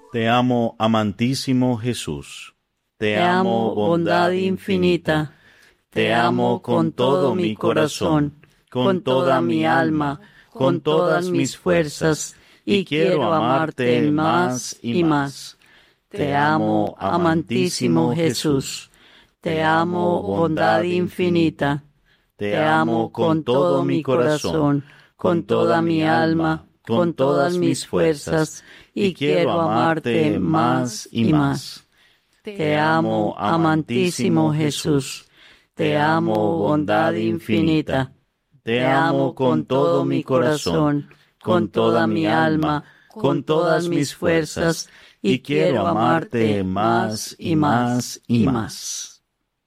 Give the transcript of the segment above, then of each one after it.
Te amo, amantísimo Jesús. Te amo, bondad infinita. Te amo con todo mi corazón, con toda mi alma, con todas mis fuerzas, y quiero amarte más y más. Te amo, amantísimo Jesús. Te amo, bondad infinita. Te amo con todo mi corazón, con toda mi alma, con todas mis fuerzas, y quiero amarte más y más. Te amo, amantísimo Jesús. Te amo, bondad infinita. Te amo con todo mi corazón, con toda mi alma, con todas mis fuerzas, y quiero amarte más y más y más.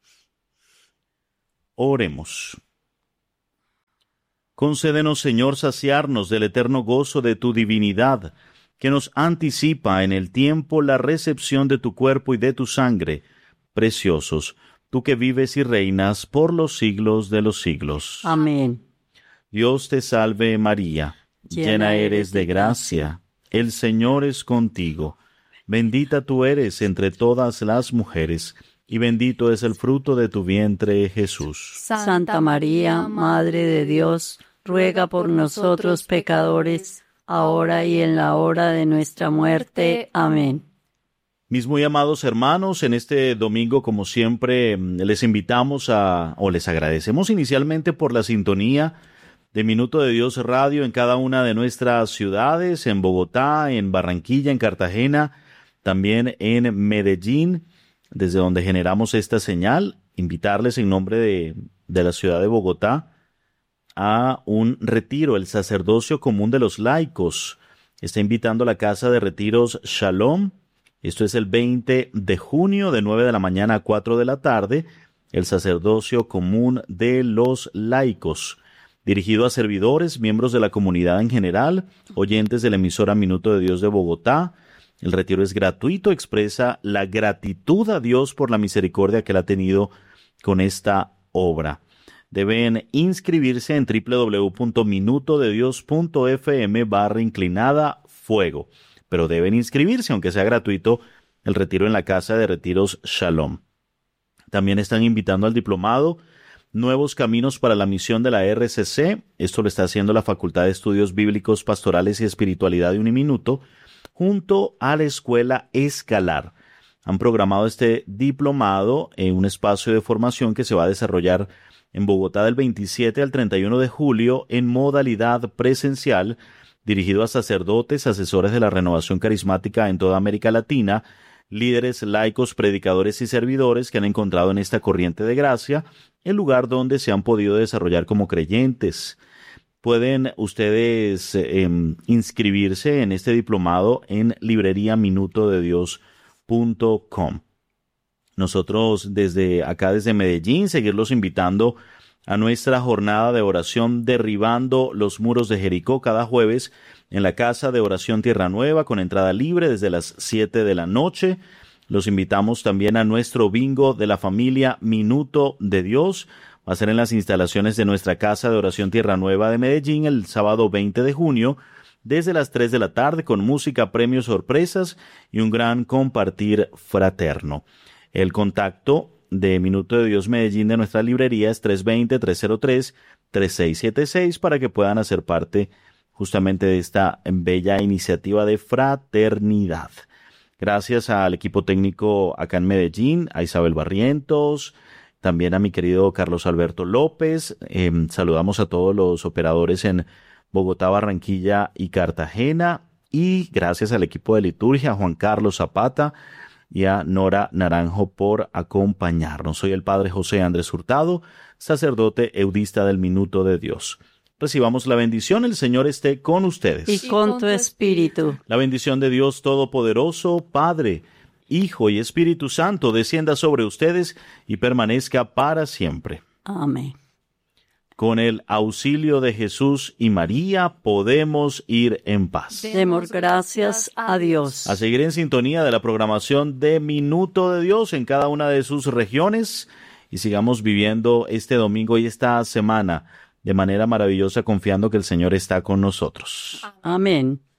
Oremos. Concédenos, Señor, saciarnos del eterno gozo de tu divinidad, que nos anticipa en el tiempo la recepción de tu cuerpo y de tu sangre, preciosos, tú que vives y reinas por los siglos de los siglos. Amén. Dios te salve, María, llena eres de gracia, el Señor es contigo. Bendita tú eres entre todas las mujeres, y bendito es el fruto de tu vientre, Jesús. Santa María, Madre de Dios, ruega por nosotros pecadores, ahora y en la hora de nuestra muerte. Amén. Mis muy amados hermanos, en este domingo, como siempre, les les agradecemos inicialmente por la sintonía de Minuto de Dios Radio en cada una de nuestras ciudades, en Bogotá, en Barranquilla, en Cartagena, también en Medellín, desde donde generamos esta señal. Invitarles en nombre de la ciudad de Bogotá a un retiro. El Sacerdocio Común de los Laicos está invitando a la Casa de Retiros Shalom. Esto es el 20 de junio de 9 de la mañana a 4 de la tarde. El Sacerdocio Común de los Laicos, dirigido a servidores, miembros de la comunidad en general, oyentes de la emisora Minuto de Dios de Bogotá. El retiro es gratuito, expresa la gratitud a Dios por la misericordia que Él ha tenido con esta obra. Deben inscribirse en www.minutodedios.fm/fuego, pero deben inscribirse, aunque sea gratuito, el retiro en la Casa de Retiros Shalom. También están invitando al diplomado Nuevos Caminos para la Misión de la RCC. Esto lo está haciendo la Facultad de Estudios Bíblicos, Pastorales y Espiritualidad de Uniminuto, junto a la Escuela Escalar. Han programado este diplomado en un espacio de formación que se va a desarrollar en Bogotá del 27 al 31 de julio en modalidad presencial, dirigido a sacerdotes, asesores de la renovación carismática en toda América Latina, líderes laicos, predicadores y servidores que han encontrado en esta corriente de gracia el lugar donde se han podido desarrollar como creyentes. Pueden ustedes inscribirse en este diplomado en libreriaminutodedios.com. Nosotros desde acá, desde Medellín, seguirlos invitando a nuestra jornada de oración Derribando los Muros de Jericó cada jueves en la Casa de Oración Tierra Nueva con entrada libre desde las 7 de la noche. Los invitamos también a nuestro bingo de la familia Minuto de Dios. Va a ser en las instalaciones de nuestra Casa de Oración Tierra Nueva de Medellín el sábado 20 de junio desde las 3 de la tarde con música, premios, sorpresas y un gran compartir fraterno. El contacto de Minuto de Dios Medellín de nuestra librería es 320-303-3676 para que puedan hacer parte justamente de esta bella iniciativa de fraternidad. Gracias al equipo técnico acá en Medellín, a Isabel Barrientos, también a mi querido Carlos Alberto López. Saludamos a todos los operadores en Bogotá, Barranquilla y Cartagena. Y gracias al equipo de liturgia, a Juan Carlos Zapata y a Nora Naranjo por acompañarnos. Soy el Padre José Andrés Hurtado, sacerdote eudista del Minuto de Dios. Recibamos la bendición, el Señor esté con ustedes. Y con tu espíritu. La bendición de Dios Todopoderoso, Padre, Hijo y Espíritu Santo, descienda sobre ustedes y permanezca para siempre. Amén. Con el auxilio de Jesús y María podemos ir en paz. Demos gracias a Dios. A seguir en sintonía de la programación de Minuto de Dios en cada una de sus regiones y sigamos viviendo este domingo y esta semana de manera maravillosa, confiando que el Señor está con nosotros. Amén.